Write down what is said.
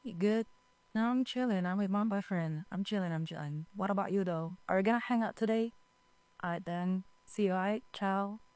You good? No, I'm chilling. I'm with my boyfriend. I'm chilling. I'm chilling. What about you though? Are we gonna hang out today? Alright then. See you. Alright. Ciao.